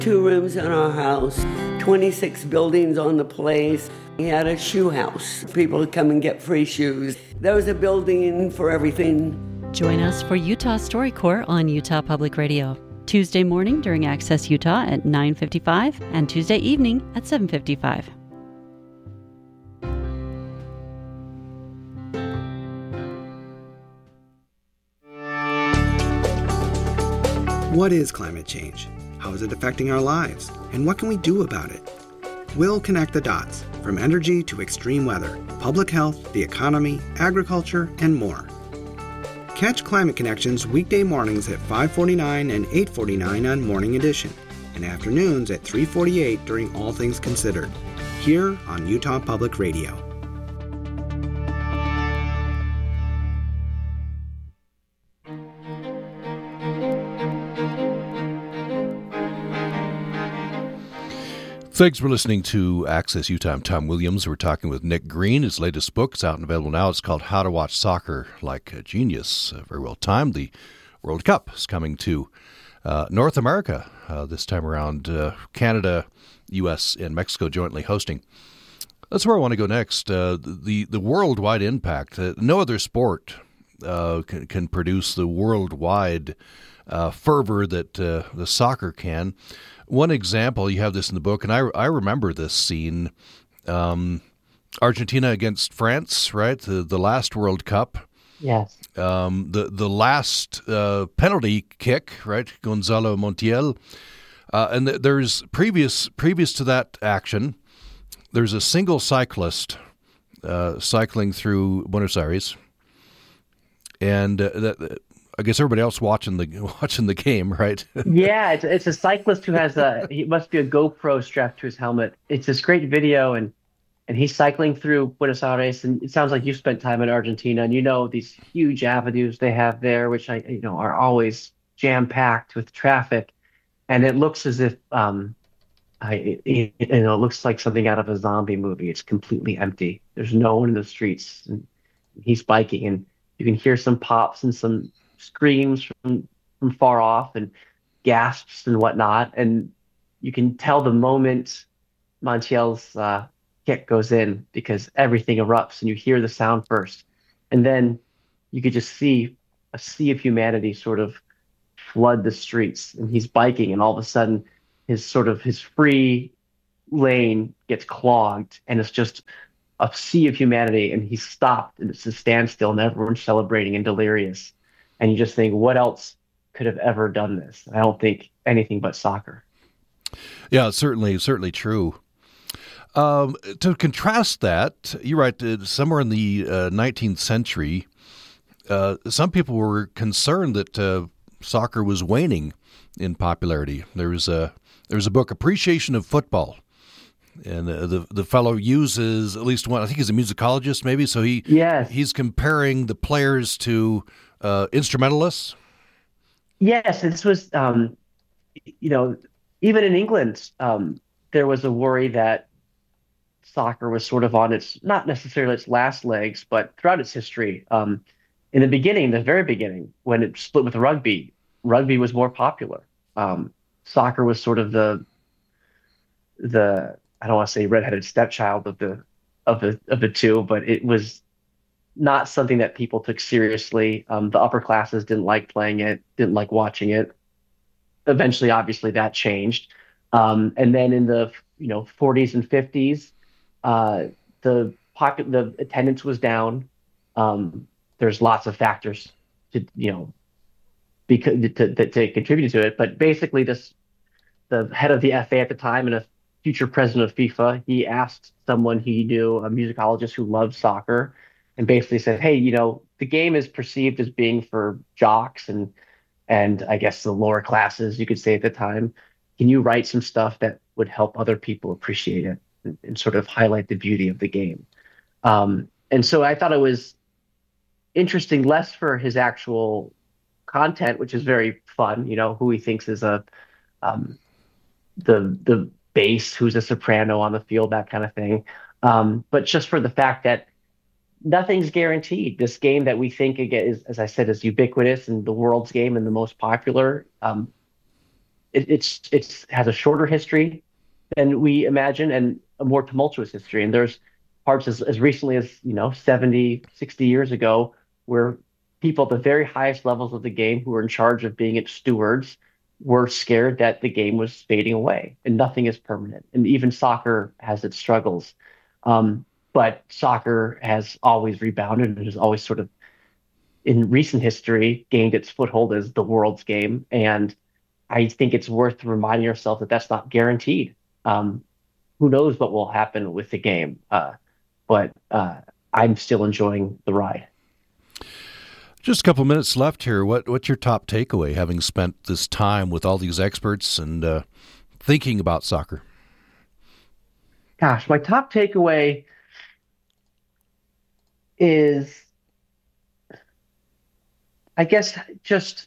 2 rooms in our house, 26 buildings on the place. He had a shoe house. People would come and get free shoes. There was a building for everything. Join us for Utah StoryCorps on Utah Public Radio. Tuesday morning during Access Utah at 9:55 and Tuesday evening at 7:55. What is climate change? How is it affecting our lives? And what can we do about it? We'll connect the dots, from energy to extreme weather, public health, the economy, agriculture, and more. Catch Climate Connections weekday mornings at 5:49 and 8:49 on Morning Edition, and afternoons at 3:48 during All Things Considered, here on Utah Public Radio. Thanks for listening to Access Utah. I'm Tom Williams. We're talking with Nick Green. His latest book is out and available now. It's called How to Watch Soccer Like a Genius. Very well timed. The World Cup is coming to North America this time around. Canada, U.S., and Mexico jointly hosting. That's where I want to go next. The worldwide impact. No other sport can produce the worldwide fervor that the soccer can. One example, you have this in the book, and I remember this scene, Argentina against France, right? The last World Cup. Yes. The last penalty kick, right? Gonzalo Montiel. And there's previous to that action, there's a single cyclist cycling through Buenos Aires, and I guess everybody else watching the game, right? Yeah, it's a cyclist who has he must be a GoPro strapped to his helmet. It's this great video, and he's cycling through Buenos Aires, and it sounds like you spent time in Argentina, and you know these huge avenues they have there, which are always jam packed with traffic, and it looks as if it looks like something out of a zombie movie. It's completely empty. There's no one in the streets, and he's biking, and you can hear some pops and some screams from far off and gasps and whatnot, and you can tell the moment Montiel's kick goes in because everything erupts and you hear the sound first, and then you could just see a sea of humanity sort of flood the streets, and he's biking, and all of a sudden his free lane gets clogged, and it's just a sea of humanity, and he's stopped, and it's a standstill, and everyone's celebrating and delirious. And you just think, what else could have ever done this? I don't think anything but soccer. Yeah, certainly true. To contrast that, you're right, somewhere in the 19th century, some people were concerned that soccer was waning in popularity. There was a book, Appreciation of Football, and the fellow uses at least one, I think he's a musicologist maybe, so he's comparing the players to instrumentalists? Yes, this was, even in England, there was a worry that soccer was sort of on its, not necessarily its last legs, but throughout its history. In the beginning, the very beginning, when it split with rugby was more popular. Soccer was sort of the I don't want to say redheaded stepchild of the two, but it was not something that people took seriously. The upper classes didn't like playing it, didn't like watching it. Eventually, obviously, that changed. And then in the 40s and 50s, the attendance was down. There's lots of factors to contribute to it, but basically, the head of the FA at the time and a future president of FIFA, he asked someone he knew, a musicologist who loved soccer, and basically said, hey, the game is perceived as being for jocks and I guess the lower classes, you could say at the time. Can you write some stuff that would help other people appreciate it and sort of highlight the beauty of the game? And so I thought it was interesting, less for his actual content, which is very fun, who he thinks is the bass, who's a soprano on the field, that kind of thing. But just for the fact that nothing's guaranteed. This game that we think, again, is, as I said, is ubiquitous and the world's game and the most popular. It's has a shorter history than we imagine and a more tumultuous history. And there's parts as recently as 70, 60 years ago where people at the very highest levels of the game who were in charge of being its stewards were scared that the game was fading away, and nothing is permanent. And even soccer has its struggles. But soccer has always rebounded and has always sort of, in recent history, gained its foothold as the world's game. And I think it's worth reminding yourself that that's not guaranteed. Who knows what will happen with the game? But I'm still enjoying the ride. Just a couple minutes left here. What's your top takeaway, having spent this time with all these experts and thinking about soccer? Gosh, my top takeaway is, I guess, just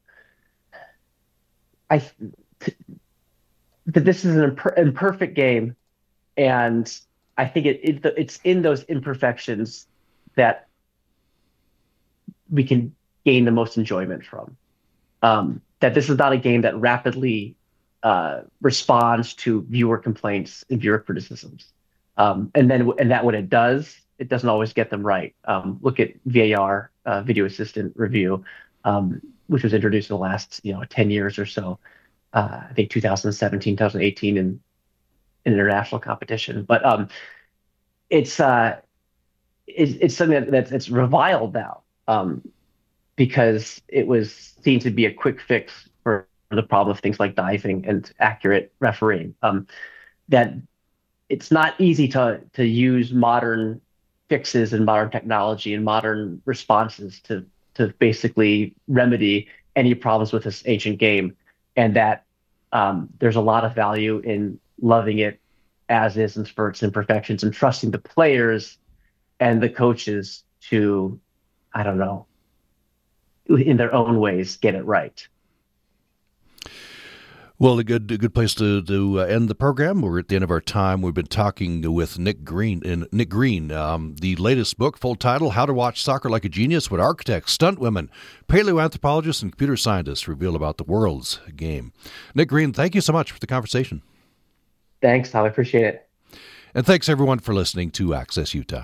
that this is an imperfect game, and I think it's in those imperfections that we can gain the most enjoyment from. That this is not a game that rapidly responds to viewer complaints and viewer criticisms, and that when it does, it doesn't always get them right. Look at VAR, Video Assistant Review, which was introduced in the last 10 years or so. I think 2017, 2018 in international competition. But it's something that's reviled now because it was seen to be a quick fix for the problem of things like diving and accurate refereeing. That it's not easy to use modern fixes and modern technology and modern responses to basically remedy any problems with this ancient game, and that there's a lot of value in loving it as is and for its imperfections, and trusting the players and the coaches to, I don't know, in their own ways, get it right. Well, a good place to end the program. We're at the end of our time. We've been talking with Nick Green. The latest book, full title, How to Watch Soccer Like a Genius, what architects, stunt women, paleoanthropologists, and computer scientists reveal about the world's game. Nick Green, thank you so much for the conversation. Thanks, Tom. I appreciate it. And thanks, everyone, for listening to Access Utah.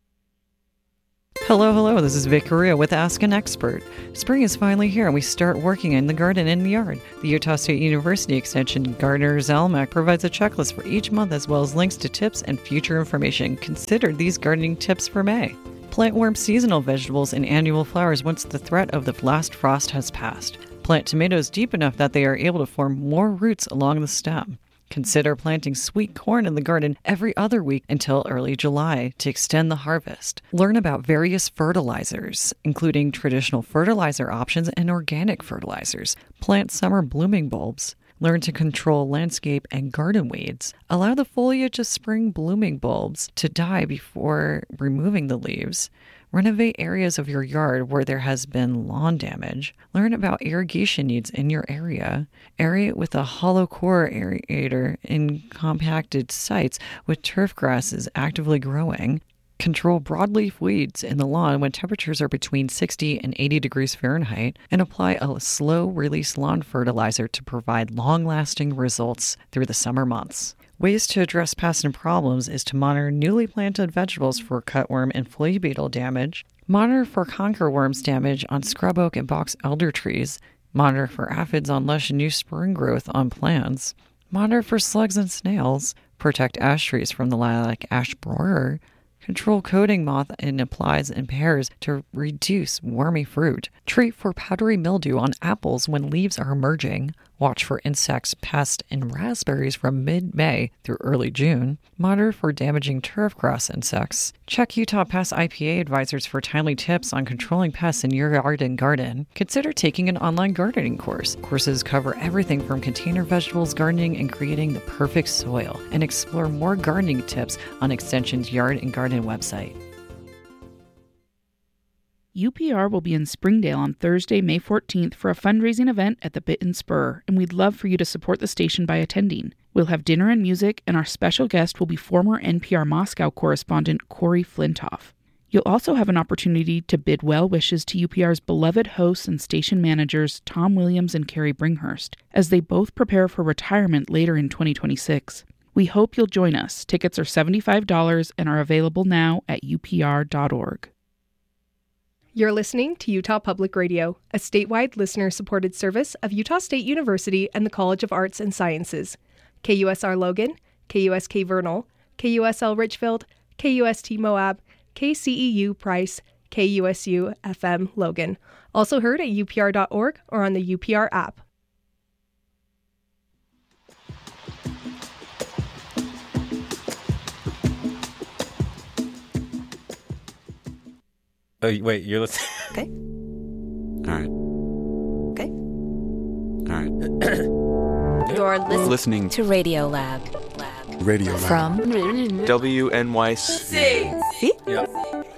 Hello, this is Vic Correa with Ask an Expert. Spring is finally here and we start working in the garden and the yard. The Utah State University Extension Gardener's Almanac provides a checklist for each month as well as links to tips and future information. Consider these gardening tips for May. Plant warm seasonal vegetables and annual flowers once the threat of the last frost has passed. Plant tomatoes deep enough that they are able to form more roots along the stem. Consider planting sweet corn in the garden every other week until early July to extend the harvest. Learn about various fertilizers, including traditional fertilizer options and organic fertilizers. Plant summer blooming bulbs. Learn to control landscape and garden weeds. Allow the foliage of spring blooming bulbs to die before removing the leaves. Renovate areas of your yard where there has been lawn damage. Learn about irrigation needs in your area. Aerate with a hollow core aerator in compacted sites with turf grasses actively growing. Control broadleaf weeds in the lawn when temperatures are between 60 and 80 degrees Fahrenheit, and apply a slow-release lawn fertilizer to provide long-lasting results through the summer months. Ways to address pests and problems is to monitor newly planted vegetables for cutworm and flea beetle damage, monitor for conkerworms damage on scrub oak and box elder trees, monitor for aphids on lush new spring growth on plants, monitor for slugs and snails, protect ash trees from the lilac ash borer, control coating moth in applies and pears to reduce wormy fruit, treat for powdery mildew on apples when leaves are emerging, watch for insects, pests, and raspberries from mid-May through early June, monitor for damaging turfgrass insects, check Utah Pest IPA advisors for timely tips on controlling pests in your yard and garden, consider taking an online gardening course. Courses cover everything from container vegetables gardening and creating the perfect soil, and explore more gardening tips on Extension's yard and garden website. UPR will be in Springdale on Thursday, May 14th for a fundraising event at the Bit and Spur, and we'd love for you to support the station by attending. We'll have dinner and music, and our special guest will be former NPR Moscow correspondent Corey Flintoff. You'll also have an opportunity to bid well wishes to UPR's beloved hosts and station managers Tom Williams and Carrie Bringhurst as they both prepare for retirement later in 2026. We hope you'll join us. Tickets are $75 and are available now at upr.org. You're listening to Utah Public Radio, a statewide listener-supported service of Utah State University and the College of Arts and Sciences. KUSR Logan, KUSK Vernal, KUSL Richfield, KUST Moab, KCEU Price, KUSU FM Logan. Also heard at upr.org or on the UPR app. Oh, wait, you're listening? Okay. All right. Okay. All right. You're Listening to Radio Lab. Radio Lab. From WNYC. See? Yep.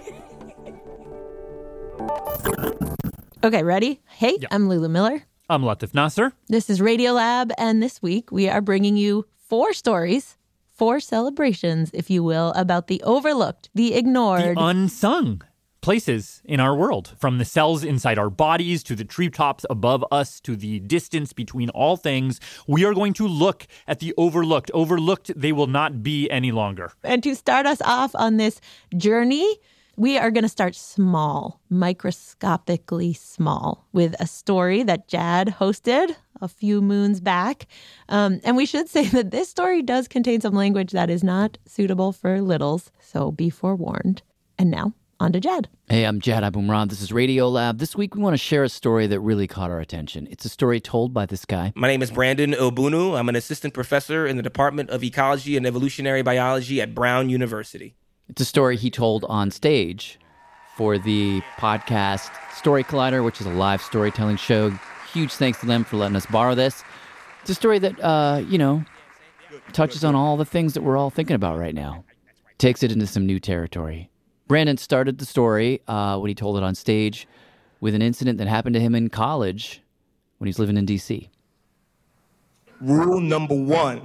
Okay, ready? Hey, Yep. I'm Lulu Miller. I'm Latif Nasser. This is Radio Lab, and this week we are bringing you 4 stories, 4 celebrations, if you will, about the overlooked, the ignored, The unsung places in our world, from the cells inside our bodies to the treetops above us to the distance between all things. We are going to look at the overlooked. Overlooked they will not be any longer. And to start us off on this journey, we are going to start small, microscopically small, with a story that Jad hosted a few moons back. And we should say that this story does contain some language that is not suitable for littles, so be forewarned. And now, on to Jad. Hey, I'm Jad Abumrad. This is Radio Lab. This week we want to share a story that really caught our attention. It's a story told by this guy. My name is Brandon Obunu. I'm an assistant professor in the Department of Ecology and Evolutionary Biology at Brown University. It's a story he told on stage for the podcast Story Collider, which is a live storytelling show. Huge thanks to them for letting us borrow this. It's a story that, touches on all the things that we're all thinking about right now. Takes it into some new territory. Brandon started the story when he told it on stage with an incident that happened to him in college when he was living in D.C. Rule number 1.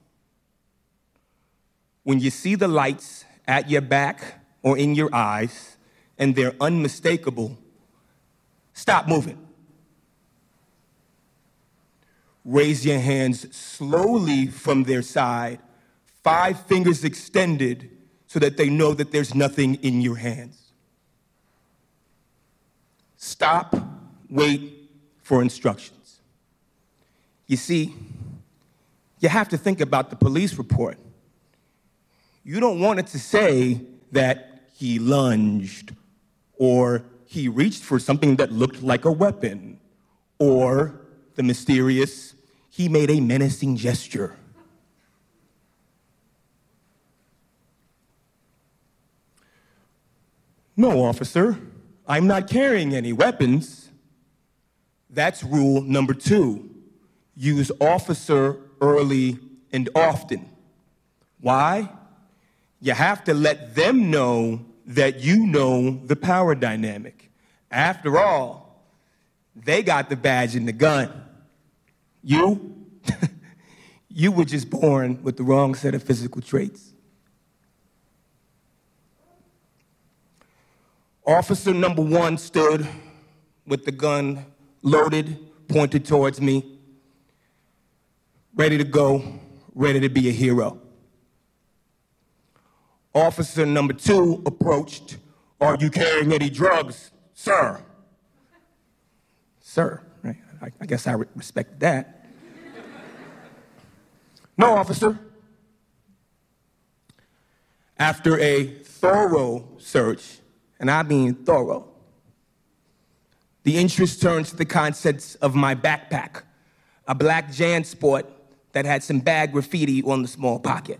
When you see the lights at your back or in your eyes and they're unmistakable, stop moving. Raise your hands slowly from their side, 5 fingers extended, so that they know that there's nothing in your hands. Stop, wait for instructions. You see, you have to think about the police report. You don't want it to say that he lunged, or he reached for something that looked like a weapon, or the mysterious, he made a menacing gesture. No, officer, I'm not carrying any weapons. That's rule number 2. Use officer early and often. Why? You have to let them know that you know the power dynamic. After all, they got the badge and the gun. You? You were just born with the wrong set of physical traits. Officer number 1 stood with the gun loaded, pointed towards me, ready to go, ready to be a hero. Officer number 2 approached. Are you carrying any drugs, sir? Sir, right? I guess I respect that. No, officer. After a thorough search, and I mean thorough, the interest turns to the contents of my backpack, a black JanSport that had some bad graffiti on the small pocket.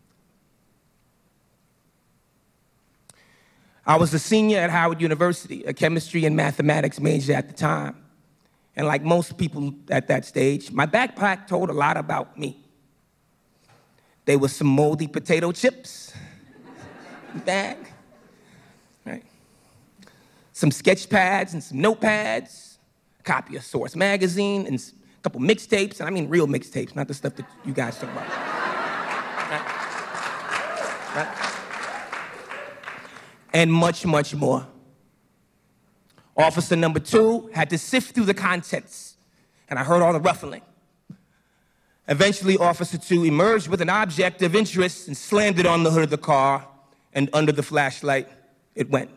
I was a senior at Howard University, a chemistry and mathematics major at the time. And like most people at that stage, my backpack told a lot about me. There was some moldy potato chips in the bag, right? Some sketch pads and some notepads, a copy of Source magazine, and a couple mixtapes, and I mean real mixtapes, not the stuff that you guys talk about. Right? and much, much more. Officer number 2 had to sift through the contents, and I heard all the ruffling. Eventually, Officer 2 emerged with an object of interest and slammed it on the hood of the car, and under the flashlight, it went.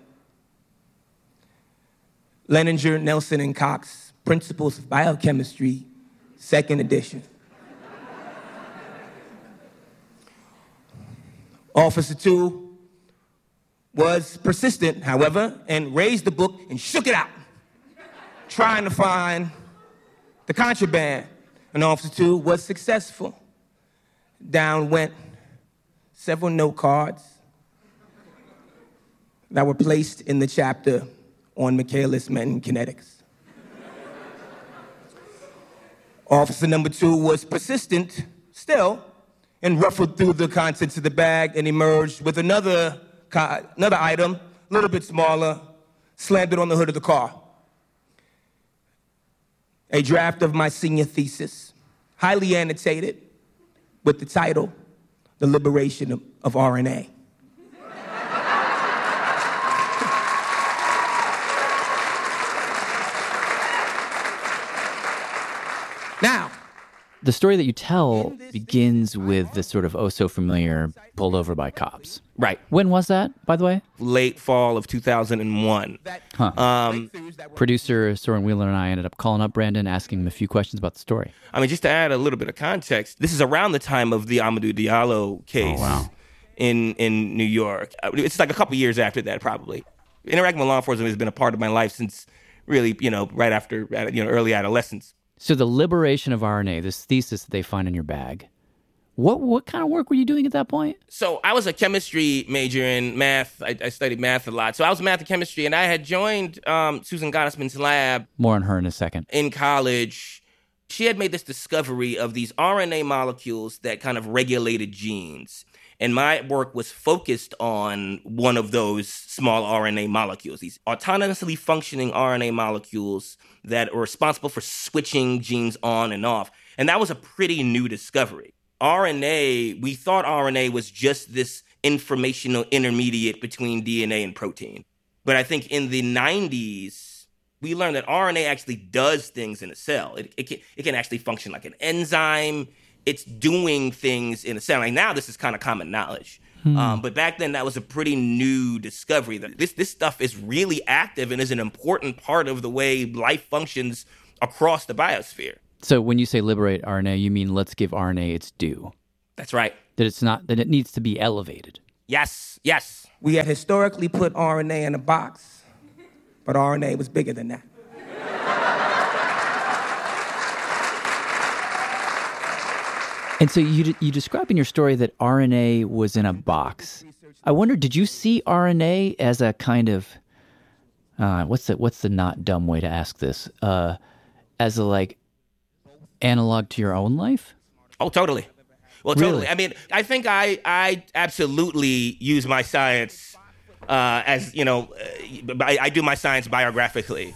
Leninger, Nelson, and Cox, Principles of Biochemistry, 2nd edition. Officer 2 was persistent, however, and raised the book and shook it out, trying to find the contraband. And Officer 2 was successful. Down went several note cards that were placed in the chapter on Michaelis-Menten kinetics. Officer number 2 was persistent still and ruffled through the contents of the bag and emerged with another item, a little bit smaller, slammed it on the hood of the car. A draft of my senior thesis, highly annotated with the title, The Liberation of RNA. Now, the story that you tell begins with this sort of oh-so-familiar pulled over by cops. Right. When was that, by the way? Late fall of 2001. Producer Soren Wheeler and I ended up calling up Brandon, asking him a few questions about the story. I mean, just to add a little bit of context, this is around the time of the Amadou Diallo case in New York. It's like a couple years after that, probably. Interacting with law enforcement has been a part of my life since really, right after, early adolescence. So the liberation of RNA, this thesis that they find in your bag, what kind of work were you doing at that point? So I was a chemistry major in math. I studied math a lot. So I was math and chemistry, and I had joined Susan Gottesman's lab. More on her in a second. In college. She had made this discovery of these RNA molecules that kind of regulated genes. And my work was focused on one of those small RNA molecules, these autonomously functioning RNA molecules that are responsible for switching genes on and off. And that was a pretty new discovery. We thought RNA was just this informational intermediate between DNA and protein. But I think in the 90s, we learned that RNA actually does things in a cell. It can actually function like an enzyme. It's doing things in a cell. Like now, this is kind of common knowledge. But back then, that was a pretty new discovery. That this stuff is really active and is an important part of the way life functions across the biosphere. So when you say liberate RNA, you mean let's give RNA its due. That's right. That it needs to be elevated. Yes. We had historically put RNA in a box, but RNA was bigger than that. And so you describe in your story that RNA was in a box. I wonder, did you see RNA as a kind of what's the not dumb way to ask this? As a analog to your own life? Oh, totally. Well, really? Totally. I mean, I think I absolutely use my science as I do my science biographically.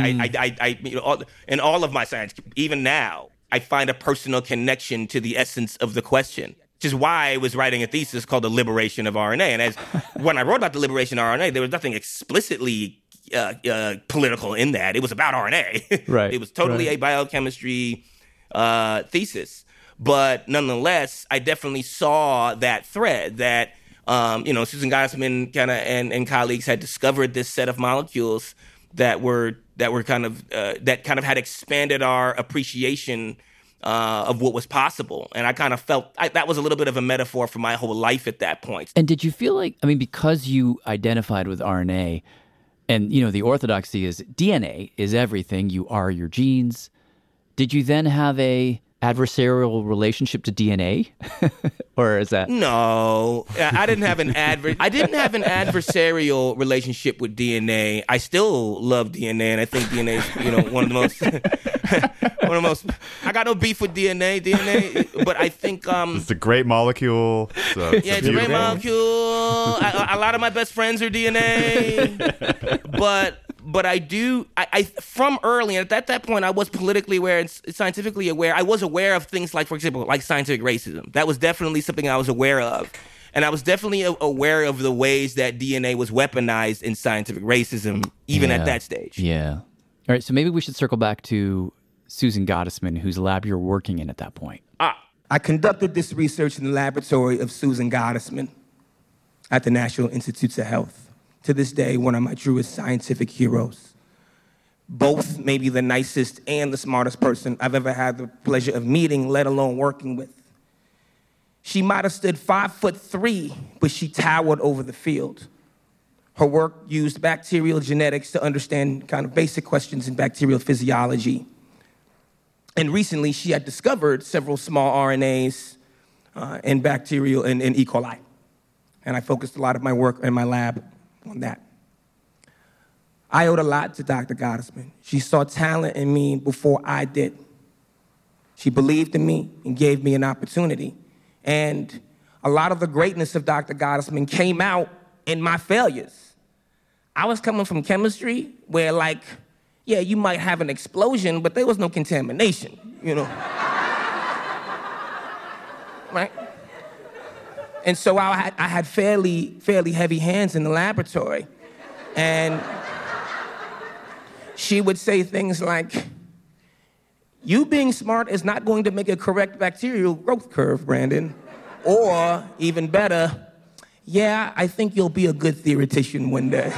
In all of my science, even now, I find a personal connection to the essence of the question, which is why I was writing a thesis called The Liberation of RNA. And when I wrote about the liberation of RNA, there was nothing explicitly political in that. It was about RNA. Right. It was totally a biochemistry thesis. But nonetheless, I definitely saw that thread that, Susan Gottesman and colleagues had discovered this set of molecules that kind of had expanded our appreciation of what was possible. And I kind of felt that was a little bit of a metaphor for my whole life at that point. And did you feel like, because you identified with RNA and, the orthodoxy is DNA is everything, you are your genes. Did you then have a adversarial relationship to DNA? Or is that... No, I didn't have an adversarial relationship with DNA. I still love DNA, and I think DNA is, one of the most... I got no beef with DNA, but I think... it's a great molecule. It's a great molecule. A lot of my best friends are DNA. But I do, I from early, and at that point, I was politically aware and scientifically aware. I was aware of things like, for example, like scientific racism. That was definitely something I was aware of. And I was definitely aware of the ways that DNA was weaponized in scientific racism, even at that stage. Yeah. All right, so maybe we should circle back to Susan Gottesman, whose lab you're working in at that point. I conducted this research in the laboratory of Susan Gottesman at the National Institutes of Health. To this day, one of my truest scientific heroes. Both maybe the nicest and the smartest person I've ever had the pleasure of meeting, let alone working with. She might have stood 5'3", but she towered over the field. Her work used bacterial genetics to understand kind of basic questions in bacterial physiology. And recently, she had discovered several small RNAs in bacterial and in E. coli. And I focused a lot of my work in my lab on that. I owed a lot to Dr. Gottesman. She saw talent in me before I did. She believed in me and gave me an opportunity. And a lot of the greatness of Dr. Gottesman came out in my failures. I was coming from chemistry where, like, yeah, you might have an explosion, but there was no contamination, you know? Right? And so I had fairly heavy hands in the laboratory. And she would say things like, you being smart is not going to make a correct bacterial growth curve, Brandon. Or, even better, yeah, I think you'll be a good theoretician one day.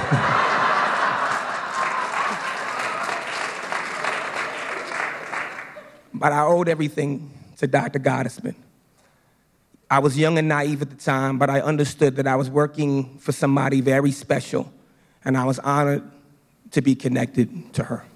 But I owed everything to Dr. Gottesman. I was young and naive at the time, but I understood that I was working for somebody very special, and I was honored to be connected to her.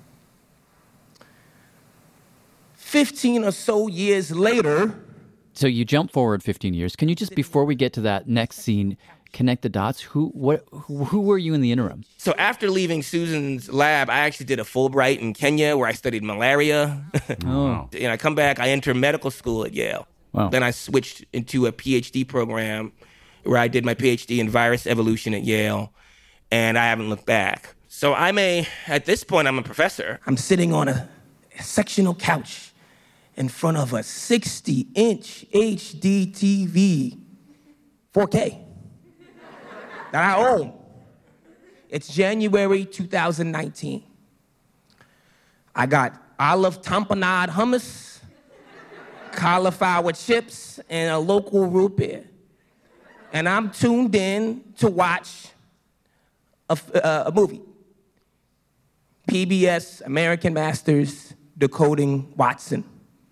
15 or so years later... So you jump forward 15 years. Can you just, before we get to that next scene, connect the dots? Who were you in the interim? So after leaving Susan's lab, I actually did a Fulbright in Kenya where I studied malaria. Oh. And I come back, I enter medical school at Yale. Wow. Then I switched into a PhD program where I did my PhD in virus evolution at Yale, and I haven't looked back. So at this point, I'm a professor. I'm sitting on a sectional couch in front of a 60-inch HD TV, 4K, that I own. It's January 2019. I got olive tamponade hummus, cauliflower chips, and a local root beer. And I'm tuned in to watch a movie. PBS American Masters Decoding Watson.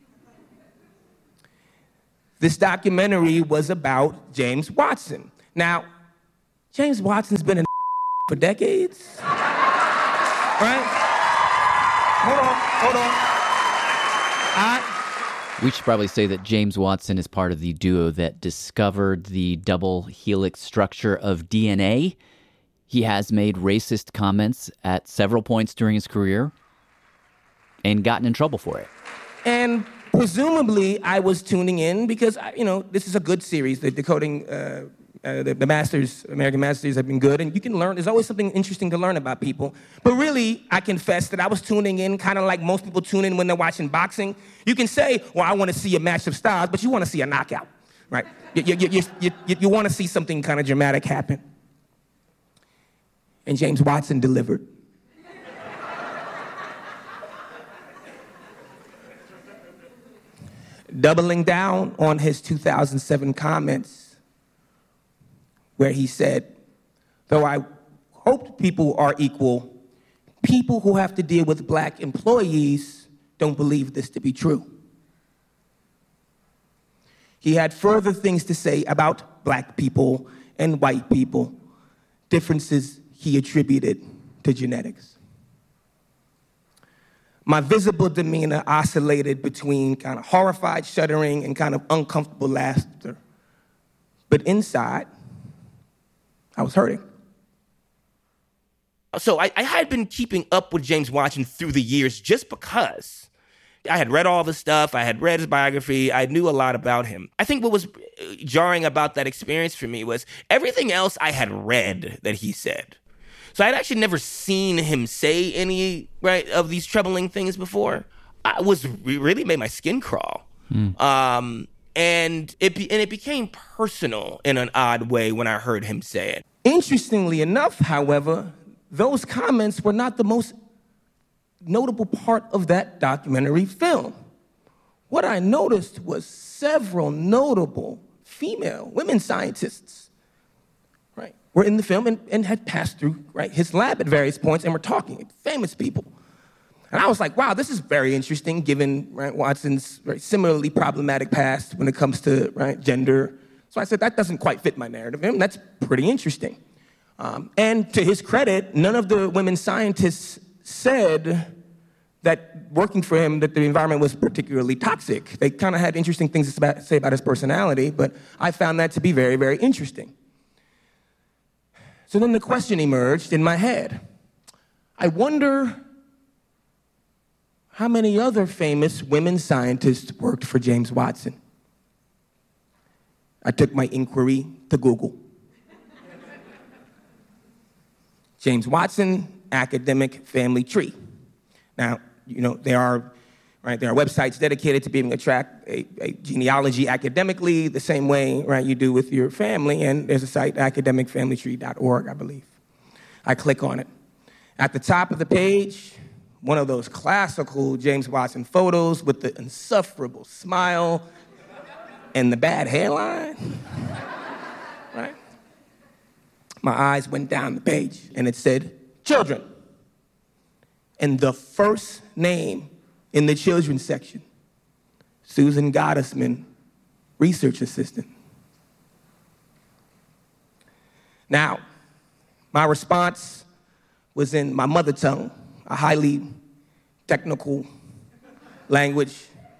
This documentary was about James Watson. Now, James Watson's been in for decades, right? Hold on. We should probably say that James Watson is part of the duo that discovered the double helix structure of DNA. He has made racist comments at several points during his career and gotten in trouble for it. And presumably, I was tuning in because, this is a good series. The Decoding, the Masters, American Masters have been good, and you can learn. There's always something interesting to learn about people. But really, I confess that I was tuning in kind of like most people tune in when they're watching boxing. You can say, well, I want to see a match of styles, but you want to see a knockout, right? You want to see something kind of dramatic happen. And James Watson delivered. Doubling down on his 2007 comments, where he said, though I hoped people are equal, people who have to deal with black employees don't believe this to be true. He had further things to say about black people and white people, differences he attributed to genetics. My visible demeanor oscillated between kind of horrified shuddering and kind of uncomfortable laughter. But inside, I was hurting. So I had been keeping up with James Watson through the years just because I had read all the stuff, I had read his biography, I knew a lot about him. I think what was jarring about that experience for me was everything else I had read that he said. So I'd actually never seen him say any, of these troubling things before. Really made my skin crawl. And it became personal in an odd way when I heard him say it. Interestingly enough, however, those comments were not the most notable part of that documentary film. What I noticed was several notable women scientists, right, were in the film and had passed through, right, his lab at various points and were talking, famous people. And I was like, wow, this is very interesting given, right, Watson's very similarly problematic past when it comes to, right, gender. So I said, that doesn't quite fit my narrative. And that's pretty interesting. And to his credit, none of the women scientists said that working for him, that the environment was particularly toxic. They kind of had interesting things to say about his personality, but I found that to be very, very interesting. So then the question emerged in my head. I wonder how many other famous women scientists worked for James Watson? I took my inquiry to Google. James Watson, academic family tree. Now, you know, there are websites dedicated to being able to track a genealogy academically the same way, right, you do with your family, and there's a site, academicfamilytree.org, I believe. I click on it. At the top of the page, one of those classical James Watson photos with the insufferable smile and the bad hairline, right? My eyes went down the page, and it said, children. And the first name in the children's section, Susan Gottesman, research assistant. Now, my response was in my mother tongue, a highly technical language.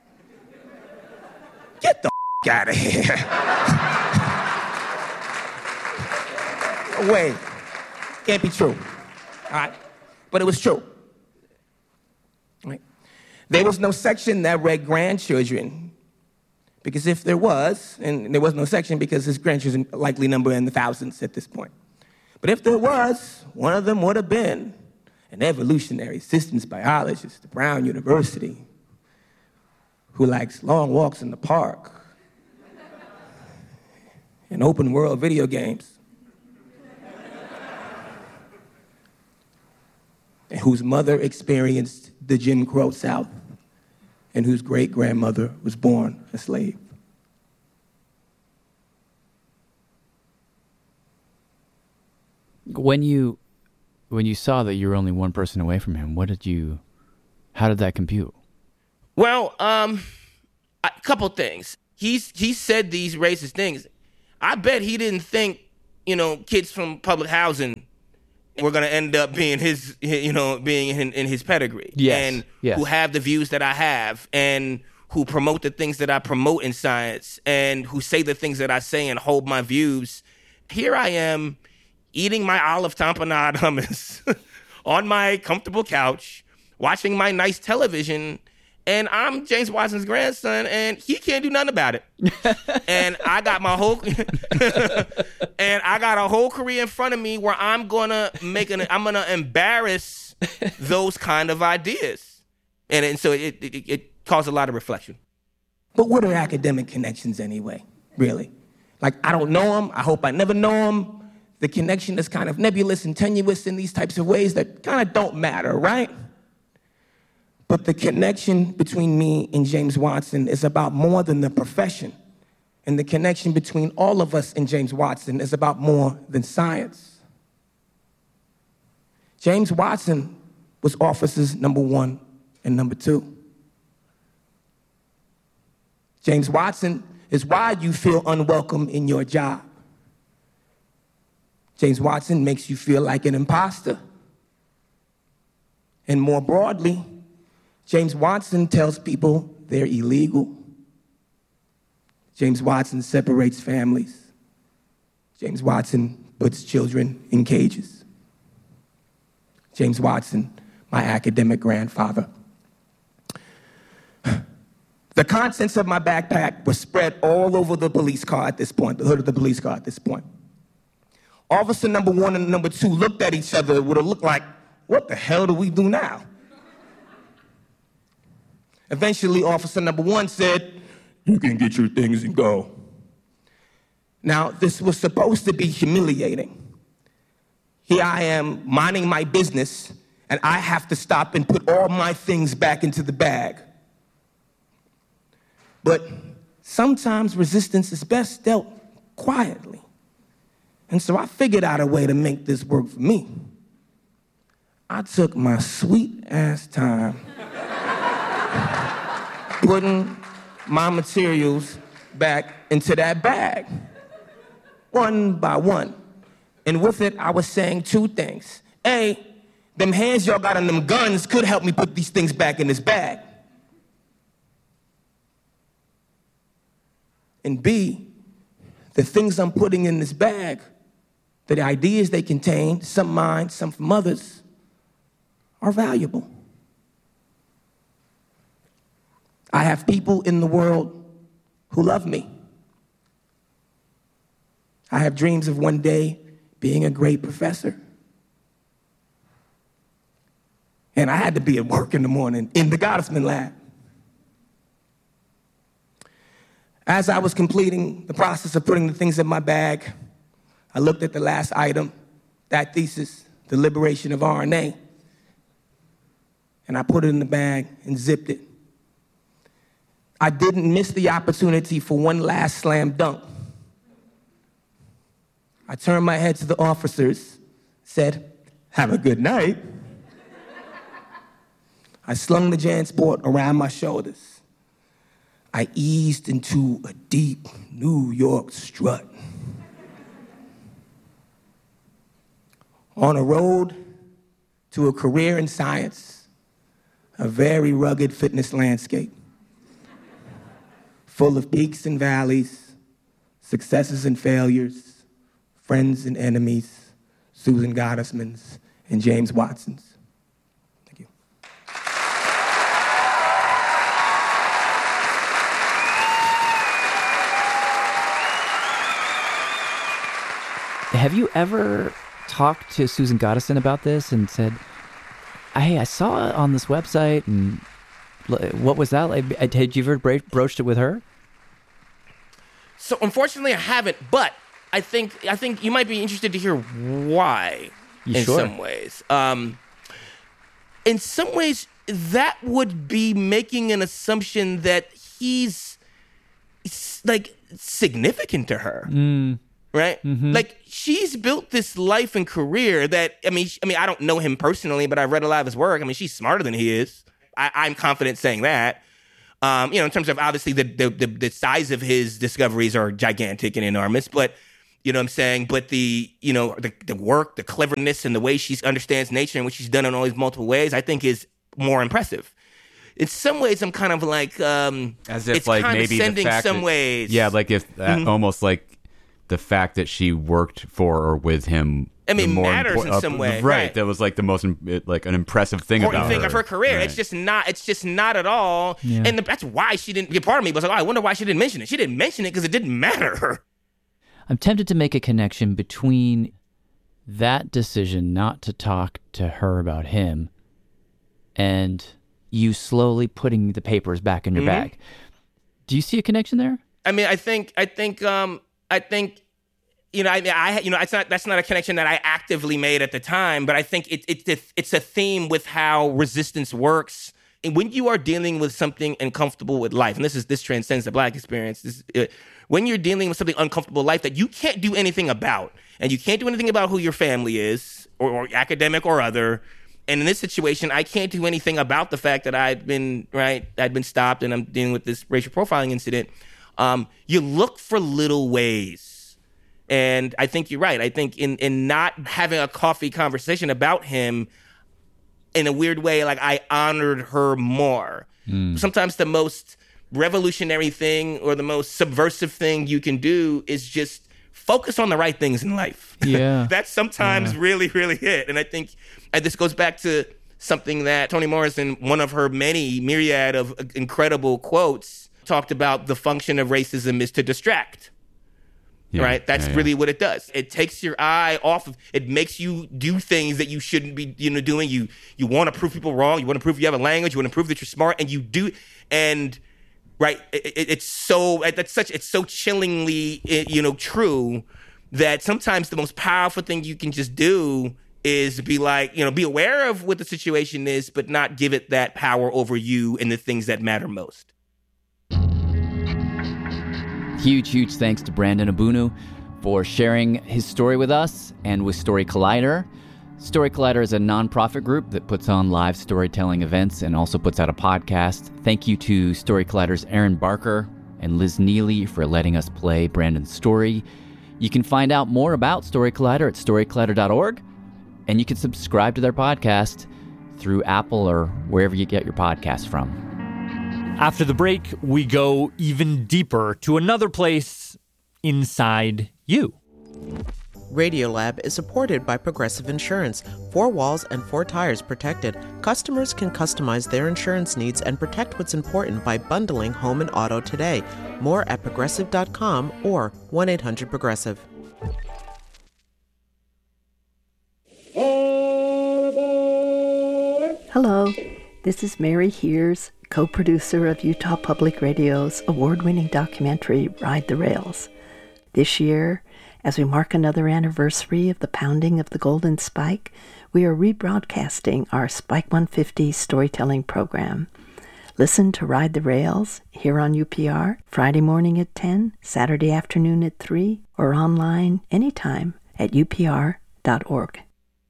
Get the out of here. No way. Can't be true. All right? But it was true. Right? There was no section that read grandchildren, because if there was, and there was no section because his grandchildren likely number in the thousands at this point. But if there was, one of them would have been an evolutionary systems biologist at Brown University who likes long walks in the park and open world video games, and whose mother experienced the Jim Crow South, and whose great-grandmother was born a slave. When you saw that you were only one person away from him, how did that compute? Well, a couple things. He said these racist things. I bet he didn't think, kids from public housing were going to end up being his, being in his pedigree. Yes. And who have the views that I have, and who promote the things that I promote in science, and who say the things that I say and hold my views. Here I am eating my olive tamponade hummus on my comfortable couch, watching my nice television, and I'm James Watson's grandson, and he can't do nothing about it. And I got my whole a whole career in front of me where I'm gonna embarrass those kind of ideas, and so it caused a lot of reflection. But what are academic connections anyway? Really, like, I don't know them. I hope I never know them. The connection is kind of nebulous and tenuous in these types of ways that kind of don't matter, right? But the connection between me and James Watson is about more than the profession. And the connection between all of us and James Watson is about more than science. James Watson was officers number 1 and number 2. James Watson is why you feel unwelcome in your job. James Watson makes you feel like an imposter. And more broadly, James Watson tells people they're illegal. James Watson separates families. James Watson puts children in cages. James Watson, my academic grandfather. The contents of my backpack were spread all over the police car at this point, the hood of the police car at this point. Officer number 1 and number 2 looked at each other with a look like, what the hell do we do now? Eventually, officer number 1 said, You can get your things and go. Now, this was supposed to be humiliating. Here I am minding my business, and I have to stop and put all my things back into the bag. But sometimes resistance is best dealt quietly. And so I figured out a way to make this work for me. I took my sweet-ass time putting my materials back into that bag, one by one. And with it, I was saying two things. A, them hands y'all got on them guns could help me put these things back in this bag. And B, the things I'm putting in this bag, the ideas they contain, some mine, some from others, are valuable. I have people in the world who love me. I have dreams of one day being a great professor. And I had to be at work in the morning in the Gottesman lab. As I was completing the process of putting the things in my bag, I looked at the last item, that thesis, The Liberation of RNA, and I put it in the bag and zipped it. I didn't miss the opportunity for one last slam dunk. I turned my head to the officers, said, "Have a good night." I slung the JanSport around my shoulders. I eased into a deep New York strut. On a road to a career in science, a very rugged fitness landscape, full of peaks and valleys, successes and failures, friends and enemies, Susan Gottesmans and James Watsons. Thank you. Have you ever talked to Susan Gottesman about this and said, "Hey, I saw it on this website, and what was that like?" Had you ever broached it with her? So unfortunately, I haven't, but I think you might be interested to hear why. Some ways. In some ways, that would be making an assumption that he's like significant to her. Right? Mm-hmm. Like, she's built this life and career that, I mean, I don't know him personally, but I've read a lot of his work. I mean, she's smarter than he is. I'm confident saying that. In terms of obviously the size of his discoveries are gigantic and enormous, but you know what I'm saying? But the work, the cleverness, and the way she understands nature and what she's done in all these multiple ways, I think is more impressive. In some ways, I'm kind of like, as if it's like kind maybe of sending the fact some that, ways. Yeah, like if almost like the fact that she worked for or with him. I mean, matters in some way, right? That was like the most like an impressive thing about her. Of her career. Right. It's just not at all. Yeah. And that's why she didn't. Part of me was like, I wonder why she didn't mention it. She didn't mention it because it didn't matter. I'm tempted to make a connection between that decision not to talk to her about him and you slowly putting the papers back in your bag. Do you see a connection there? I mean, I think, that's not a connection that I actively made at the time, but I think it's a theme with how resistance works. And when you are dealing with something uncomfortable with life, and this transcends the Black experience, when you're dealing with something uncomfortable in life that you can't do anything about, and you can't do anything about who your family is, or academic or other, and in this situation, I can't do anything about the fact that I'd been stopped and I'm dealing with this racial profiling incident, you look for little ways. And I think you're right. I think in not having a coffee conversation about him, in a weird way, like I honored her more. Sometimes the most revolutionary thing or the most subversive thing you can do is just focus on the right things in life. Yeah. That's sometimes really, really it. And I think this goes back to something that Toni Morrison, one of her many myriad of incredible quotes, talked about. The function of racism is to distract. Yeah, right? That's really what it does. It takes your eye off of, it makes you do things that you shouldn't be doing. You want to prove people wrong. You want to prove you have a language. You want to prove that you're smart, and you do. And right? It's so chillingly, true that sometimes the most powerful thing you can just do is be like, be aware of what the situation is, but not give it that power over you and the things that matter most. Huge thanks to Brandon Abunu for sharing his story with us and with Story Collider. Story Collider is a nonprofit group that puts on live storytelling events and also puts out a podcast. Thank you to Story Collider's Aaron Barker and Liz Neely for letting us play Brandon's story. You can find out more about Story Collider at storycollider.org, and you can subscribe to their podcast through Apple or wherever you get your podcasts from. After the break, we go even deeper to another place inside you. Radiolab is supported by Progressive Insurance. 4 walls and 4 tires protected. Customers can customize their insurance needs and protect what's important by bundling home and auto today. More at Progressive.com or 1-800-PROGRESSIVE. Hello, this is Mary Hears, co-producer of Utah Public Radio's award-winning documentary, Ride the Rails. This year, as we mark another anniversary of the pounding of the Golden Spike, we are rebroadcasting our Spike 150 storytelling program. Listen to Ride the Rails here on UPR, Friday morning at 10, Saturday afternoon at 3, or online anytime at upr.org.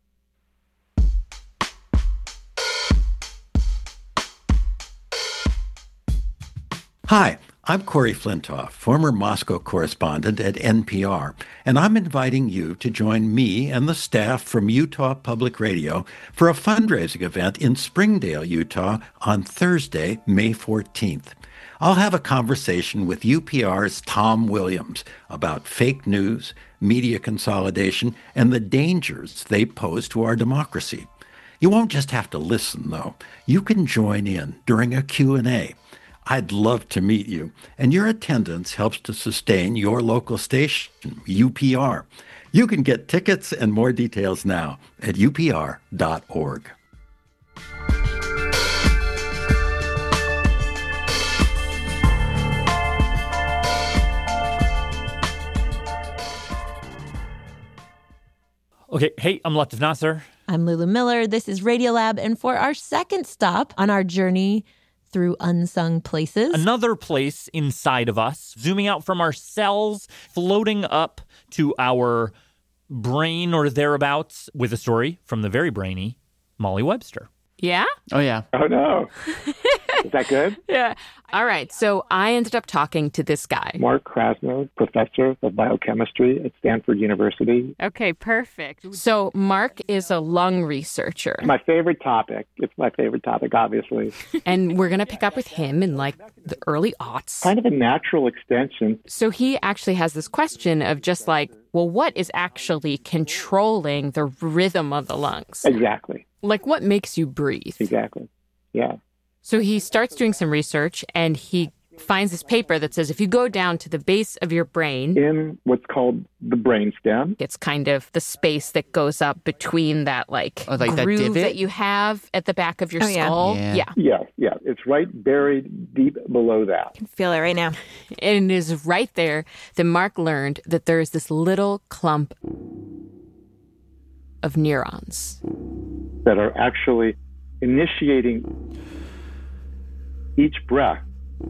Hi, I'm Corey Flintoff, former Moscow correspondent at NPR, and I'm inviting you to join me and the staff from Utah Public Radio for a fundraising event in Springdale, Utah on Thursday, May 14th. I'll have a conversation with UPR's Tom Williams about fake news, media consolidation, and the dangers they pose to our democracy. You won't just have to listen, though. You can join in during a Q&A. I'd love to meet you, and your attendance helps to sustain your local station, UPR. You can get tickets and more details now at upr.org. Okay, hey, I'm Latif Nasser. I'm Lulu Miller. This is Radiolab, and for our second stop on our journey through unsung places. Another place inside of us, zooming out from our cells, floating up to our brain or thereabouts with a story from the very brainy Molly Webster. Yeah? Oh, yeah. Oh, no. Is that good? Yeah. All right. So I ended up talking to this guy. Mark Krasno, professor of biochemistry at Stanford University. Okay, perfect. So Mark is a lung researcher. My favorite topic. It's my favorite topic, obviously. And we're going to pick up with him in like the early aughts. Kind of a natural extension. So he actually has this question of just like, well, what is actually controlling the rhythm of the lungs? Exactly. Like what makes you breathe? Exactly. Yeah. So he starts doing some research and he finds this paper that says if you go down to the base of your brain, in what's called the brainstem, it's kind of the space that goes up between that like groove that you have at the back of your skull. Yeah. It's right buried deep below that. I can feel it right now. And it is right there that Mark learned that there is this little clump of neurons that are actually initiating each breath.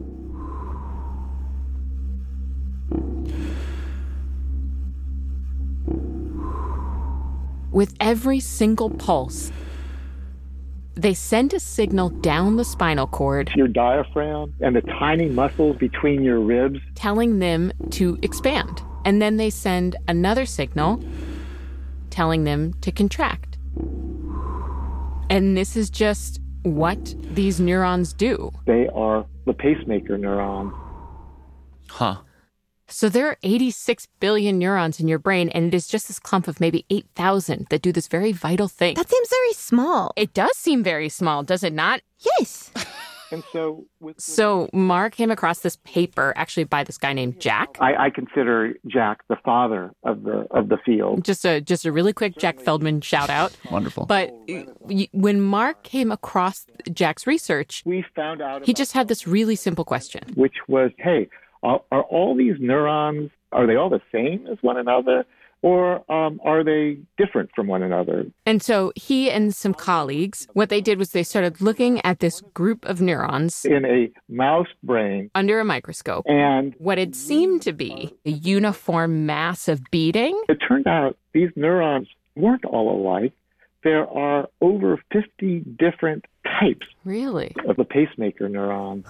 With every single pulse, they send a signal down the spinal cord, your diaphragm, and the tiny muscles between your ribs, telling them to expand. And then they send another signal telling them to contract. And this is just what these neurons do. They are the pacemaker neurons. Huh. So there are 86 billion neurons in your brain, and it is just this clump of maybe 8,000 that do this very vital thing. That seems very small. It does seem very small, does it not? Yes. And so So Mark came across this paper actually by this guy named Jack. I consider Jack the father of the field. Just a really quick Jack Feldman shout out. Wonderful. But when Mark came across Jack's research, we found out he just had this really simple question, which was, hey, are all these neurons, are they all the same as one another? Or are they different from one another? And so he and some colleagues, what they did was they started looking at this group of neurons in a mouse brain under a microscope. And what it seemed to be a uniform mass of beating. It turned out these neurons weren't all alike. There are over 50 different types really of the pacemaker neuron.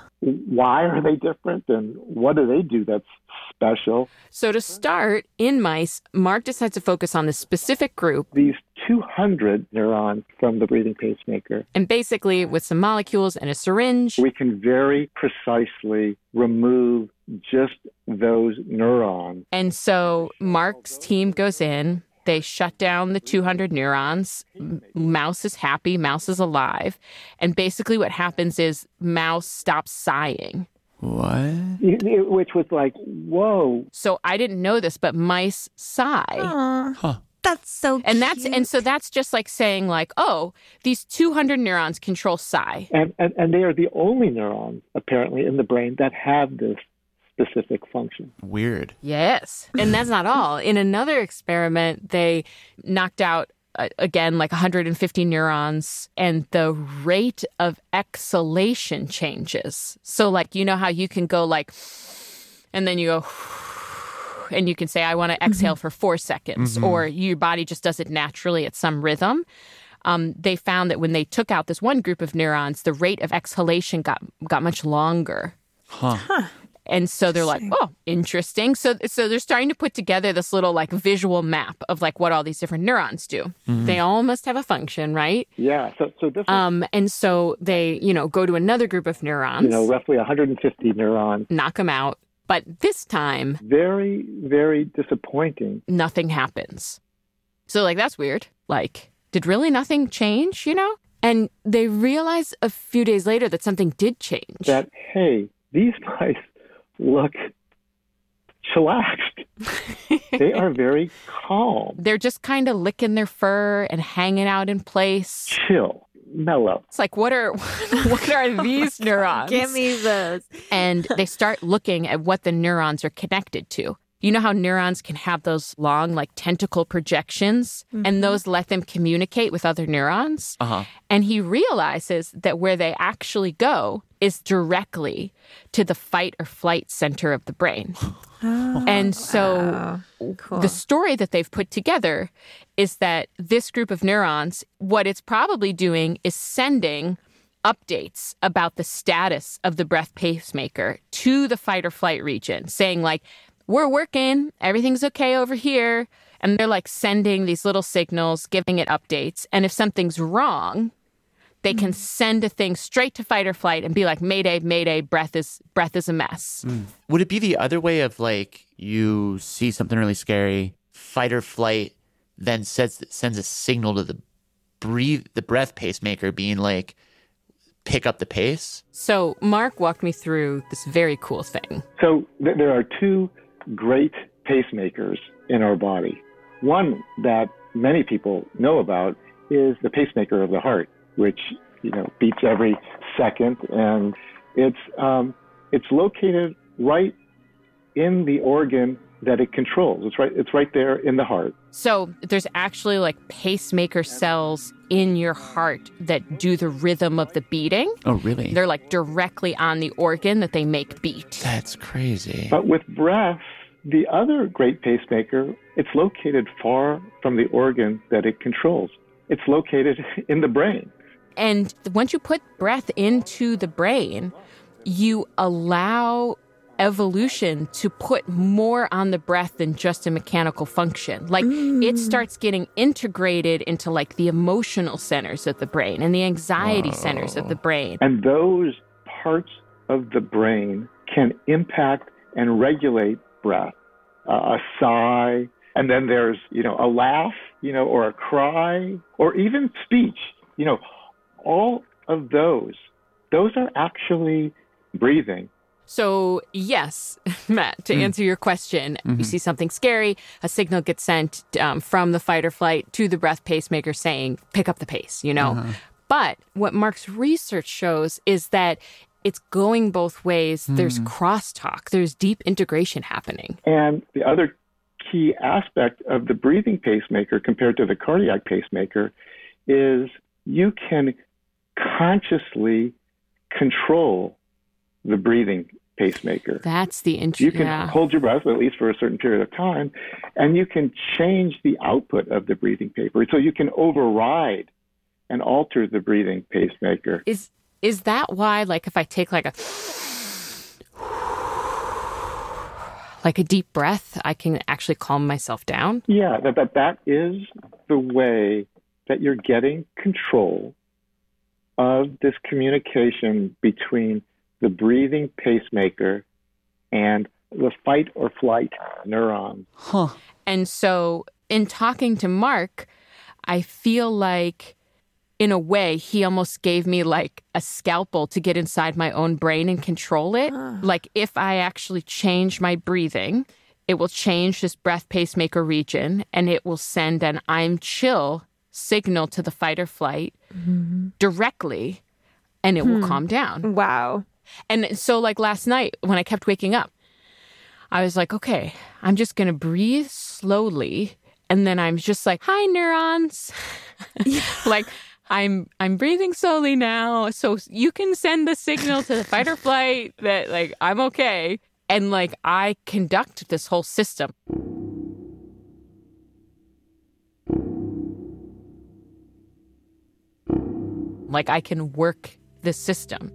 Why are they different, and what do they do that's special? So to start, in mice, Mark decides to focus on this specific group. These 200 neurons from the breathing pacemaker. And basically, with some molecules and a syringe, we can very precisely remove just those neurons. And so Mark's team goes in. They shut down the 200 neurons. Mouse is happy. Mouse is alive. And basically what happens is mouse stops sighing. What? Which was like, whoa. So I didn't know this, but mice sigh. Huh. That's so cute. And so that's just like saying like, oh, these 200 neurons control sigh. And they are the only neurons, apparently, in the brain that have this specific function. Weird. Yes. And that's not all. In another experiment, they knocked out, again, like 150 neurons, and the rate of exhalation changes. So, like, you know how you can go like, and then you go, and you can say, I want to exhale for 4 seconds, or your body just does it naturally at some rhythm. They found that when they took out this one group of neurons, the rate of exhalation got much longer. Huh. And so they're like, oh, interesting. So they're starting to put together this little like visual map of like what all these different neurons do. Mm-hmm. They all must have a function, right? Yeah. So this and so they, go to another group of neurons. Roughly 150 neurons. Knock them out. But this time, very, very disappointing. Nothing happens. So like, that's weird. Like, did really nothing change, And they realize a few days later that something did change. That, hey, these mice look chillaxed. They are very calm. They're just kind of licking their fur and hanging out in place. Chill, mellow. It's like, what are these neurons? Give me those. And they start looking at what the neurons are connected to. You know how neurons can have those long, like, tentacle projections, and those let them communicate with other neurons? Uh-huh. And he realizes that where they actually go is directly to the fight or flight center of the brain. And so cool. The story that they've put together is that this group of neurons, what it's probably doing is sending updates about the status of the breath pacemaker to the fight or flight region, saying like, we're working, everything's okay over here. And they're like sending these little signals, giving it updates. And if something's wrong, they can send a thing straight to fight or flight and be like, Mayday, Mayday, breath is a mess. Would it be the other way of like, you see something really scary, fight or flight, then sends a signal to the breath pacemaker being like, pick up the pace? So Mark walked me through this very cool thing. So there are two great pacemakers in our body. One that many people know about is the pacemaker of the heart, which beats every second, and it's located right in the organ that it controls. It's right there in the heart. So there's actually like pacemaker cells in your heart that do the rhythm of the beating. Oh, really? They're like directly on the organ that they make beat. That's crazy. But with breath, the other great pacemaker, it's located far from the organ that it controls. It's located in the brain. And once you put breath into the brain, you allow evolution to put more on the breath than just a mechanical function. Like it starts getting integrated into like the emotional centers of the brain and the anxiety centers of the brain. And those parts of the brain can impact and regulate breath. A sigh, and then there's, a laugh, or a cry, or even speech. All of those those are actually breathing. So, yes, Matt, to answer your question, you see something scary, a signal gets sent from the fight or flight to the breath pacemaker saying, pick up the pace, you know? But what Mark's research shows is that it's going both ways. There's crosstalk. There's deep integration happening. And the other key aspect of the breathing pacemaker compared to the cardiac pacemaker is you can consciously control the breathing pacemaker. That's the You can hold your breath, at least for a certain period of time, and you can change the output of the breathing paper. So you can override and alter the breathing pacemaker. Is that why, like, if I take like a deep breath, I can actually calm myself down? Yeah, that is the way that you're getting control of this communication between the breathing pacemaker and the fight or flight neurons. And so in talking to Mark, I feel like, in a way, he almost gave me like a scalpel to get inside my own brain and control it. Like, if I actually change my breathing, it will change this breath pacemaker region, and it will send an I'm chill signal to the fight or flight directly, and it will calm down. Wow. And so, like, last night when I kept waking up, I was like, okay, I'm just going to breathe slowly. And then I'm just like, hi, neurons. Like, I'm breathing slowly now, so you can send the signal to the fight or flight that, like, I'm okay. And, like, I conduct this whole system. Like, I can work this system.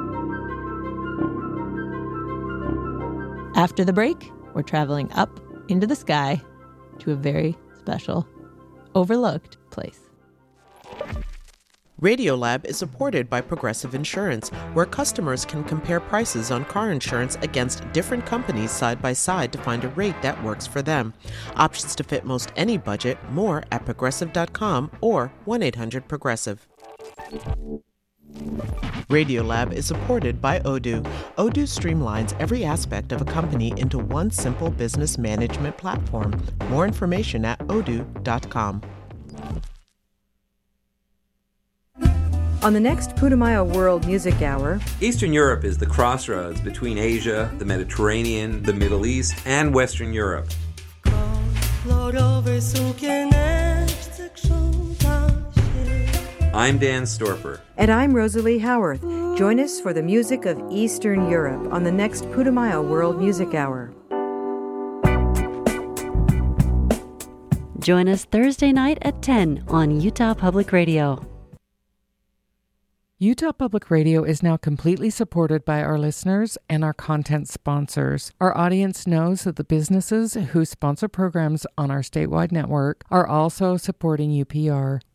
After the break, we're traveling up into the sky to a very special, overlooked place. Radiolab is supported by Progressive Insurance, where customers can compare prices on car insurance against different companies side by side to find a rate that works for them. Options to fit most any budget, more at progressive.com or 1-800-PROGRESSIVE. Radiolab is supported by Odoo. Odoo streamlines every aspect of a company into one simple business management platform. More information at odoo.com. On the next Putumayo World Music Hour, Eastern Europe is the crossroads between Asia, the Mediterranean, the Middle East, and Western Europe. I'm Dan Storper. And I'm Rosalie Howarth. Join us for the music of Eastern Europe on the next Putumayo World Music Hour. Join us Thursday night at 10 on Utah Public Radio. Utah Public Radio is now completely supported by our listeners and our content sponsors. Our audience knows that the businesses who sponsor programs on our statewide network are also supporting UPR.